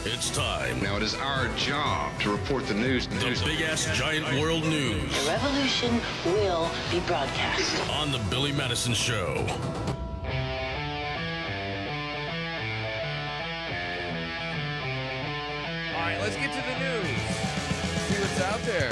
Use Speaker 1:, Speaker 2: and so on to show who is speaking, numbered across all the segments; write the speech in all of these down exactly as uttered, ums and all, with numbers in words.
Speaker 1: It's time.
Speaker 2: Now it is our job to report the news.
Speaker 1: The big-ass giant world news.
Speaker 3: The revolution will be broadcast.
Speaker 1: On the Billy Madison Show.
Speaker 4: All right, let's get to the news. See what's out there.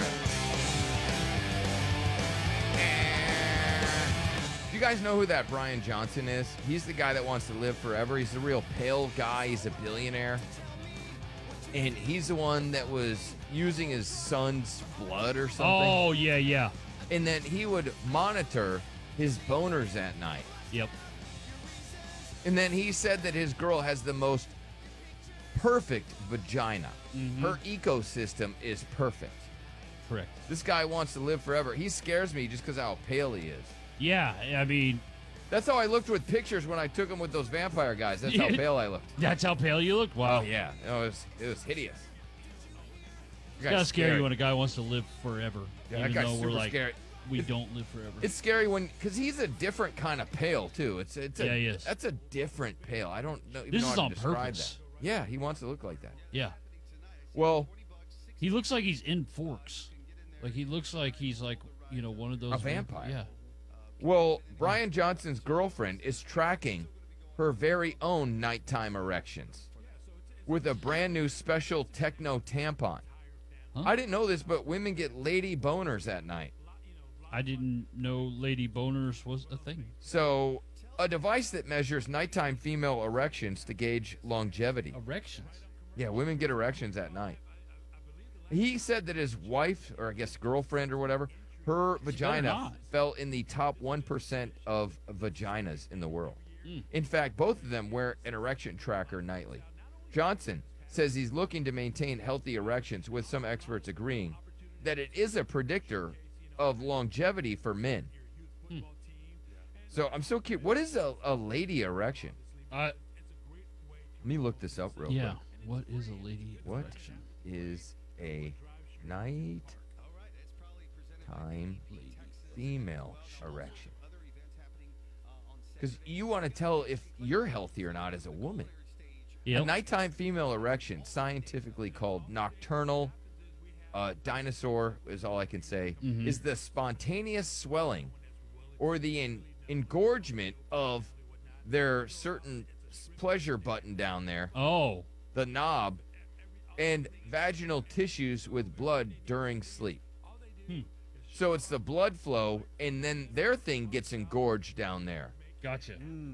Speaker 4: Do you guys know who that Brian Johnson is? He's the guy that wants to live forever. He's a real pale guy. He's a billionaire. And he's the one that was using his son's blood or something.
Speaker 5: Oh, yeah, yeah.
Speaker 4: And then he would monitor his boners at night.
Speaker 5: Yep.
Speaker 4: And then he said that his girl has the most perfect vagina.
Speaker 5: Mm-hmm.
Speaker 4: Her ecosystem is perfect.
Speaker 5: Correct.
Speaker 4: This guy wants to live forever. He scares me just because how pale he is.
Speaker 5: Yeah, I mean,
Speaker 4: That's how I looked with pictures when I took him with those vampire guys. That's how pale I looked.
Speaker 5: that's how pale you look? Wow.
Speaker 4: Oh, yeah. No, it, was, it was hideous.
Speaker 5: It's kind of scary when a guy wants to live forever.
Speaker 4: Yeah, that
Speaker 5: even
Speaker 4: guy's
Speaker 5: though we're
Speaker 4: super
Speaker 5: like,
Speaker 4: scary.
Speaker 5: we don't live forever.
Speaker 4: It's scary when, because he's a different kind of pale, too. It's it's a,
Speaker 5: Yeah, he is.
Speaker 4: That's a different pale. I don't know, even
Speaker 5: This
Speaker 4: know
Speaker 5: is
Speaker 4: how to
Speaker 5: on
Speaker 4: describe
Speaker 5: purpose.
Speaker 4: that. Yeah, he wants to look like that.
Speaker 5: Yeah.
Speaker 4: Well,
Speaker 5: He looks like he's in Forks. Like, he looks like he's like, you know, one of those.
Speaker 4: A vampire.
Speaker 5: Yeah.
Speaker 4: Well, Brian Johnson's girlfriend is tracking her very own nighttime erections with a brand new special techno tampon.
Speaker 5: Huh?
Speaker 4: I didn't know this, but women get lady boners at night.
Speaker 5: I didn't know Lady Boners was a thing.
Speaker 4: So, a device that measures nighttime female erections to gauge longevity.
Speaker 5: Erections.
Speaker 4: Yeah, women get erections at night. He said that his wife, or I guess girlfriend or whatever, her vagina
Speaker 5: not.
Speaker 4: fell in the top one percent of vaginas in the world.
Speaker 5: Mm.
Speaker 4: In fact, both of them wear an erection tracker nightly. Johnson says he's looking to maintain healthy erections, with some experts agreeing that it is a predictor of longevity for men.
Speaker 5: Hmm.
Speaker 4: So I'm so curious. What is a, a lady erection?
Speaker 5: Uh,
Speaker 4: Let me look this up real
Speaker 5: yeah.
Speaker 4: quick.
Speaker 5: What is a lady
Speaker 4: What
Speaker 5: erection?
Speaker 4: is a night time female erection? Because you want to tell if you're healthy or not as a woman.
Speaker 5: Yep.
Speaker 4: A nighttime female erection, scientifically called nocturnal uh, dinosaur, is all I can say,
Speaker 5: Mhm.
Speaker 4: is the spontaneous swelling or the en- engorgement of their certain s- pleasure button down there,
Speaker 5: Oh.
Speaker 4: the knob, and vaginal tissues with blood during sleep.
Speaker 5: Hmm.
Speaker 4: So it's the blood flow, and then their thing gets engorged down there.
Speaker 5: Gotcha.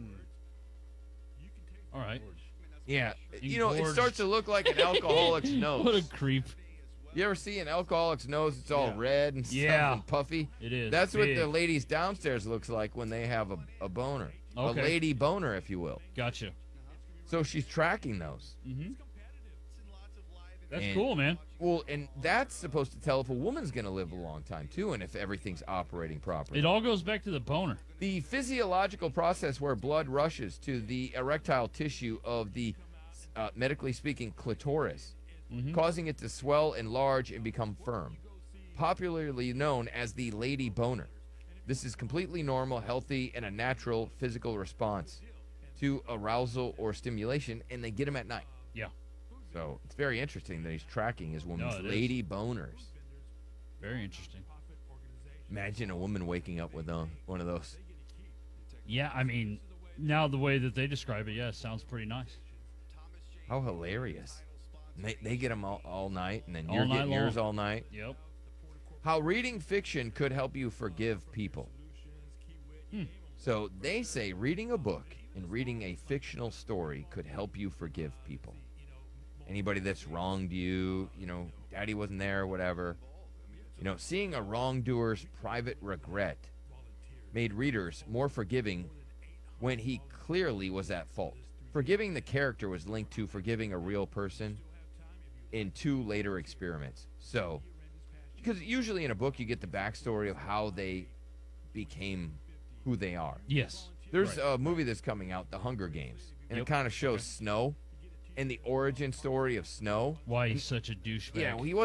Speaker 5: All right.
Speaker 4: Yeah, you know, it
Speaker 5: Engorged.
Speaker 4: starts to look like an alcoholic's nose.
Speaker 5: What a creep.
Speaker 4: You ever see an alcoholic's nose? It's all
Speaker 5: Yeah.
Speaker 4: red and stuff
Speaker 5: Yeah.
Speaker 4: and puffy.
Speaker 5: It is.
Speaker 4: That's what
Speaker 5: big.
Speaker 4: the ladies downstairs looks like when they have a, a boner.
Speaker 5: Okay.
Speaker 4: A lady boner, if you will.
Speaker 5: Gotcha.
Speaker 4: So she's tracking those.
Speaker 5: Mm-hmm. That's
Speaker 4: And-
Speaker 5: cool, man.
Speaker 4: Well, and that's supposed to tell if a woman's going to live a long time, too, and if everything's operating properly.
Speaker 5: It all goes back to the boner.
Speaker 4: The physiological process where blood rushes to the erectile tissue of the, uh, medically speaking, clitoris,
Speaker 5: Mhm.
Speaker 4: causing it to swell, enlarge, and become firm, popularly known as the lady boner. This is completely normal, healthy, and a natural physical response to arousal or stimulation, and they get them at night.
Speaker 5: Yeah.
Speaker 4: So it's very interesting that he's tracking his woman's
Speaker 5: it is.
Speaker 4: lady boners.
Speaker 5: Very interesting.
Speaker 4: Imagine a woman waking up with uh, one of those.
Speaker 5: Yeah, I mean, now the way that they describe it, yeah, it sounds pretty nice.
Speaker 4: How hilarious. And They, they get them all, all night, and then
Speaker 5: All
Speaker 4: you're
Speaker 5: night
Speaker 4: getting yours
Speaker 5: long.
Speaker 4: all night.
Speaker 5: Yep.
Speaker 4: How reading fiction could help you forgive people.
Speaker 5: Hmm.
Speaker 4: So they say reading a book and reading a fictional story could help you forgive people. Anybody that's wronged you, you know, daddy wasn't there, whatever. You know, seeing a wrongdoer's private regret made readers more forgiving when he clearly was at fault. Forgiving the character was linked to forgiving a real person in two later experiments. So, because usually in a book you get the backstory of how they became who they are.
Speaker 5: Yes.
Speaker 4: There's
Speaker 5: Right.
Speaker 4: a movie that's coming out, The Hunger Games, and
Speaker 5: Yep.
Speaker 4: it kind of shows Snow and the origin story of Snow.
Speaker 5: Why he's such a douchebag.
Speaker 4: Yeah, well, he